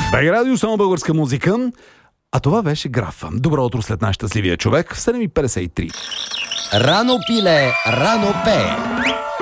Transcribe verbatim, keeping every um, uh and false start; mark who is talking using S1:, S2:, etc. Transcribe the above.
S1: Бег радио, само българска музика. А това беше Графа. Добро утро след наш щастливия човек в седем и петдесет и три.
S2: Рано пиле, рано пее.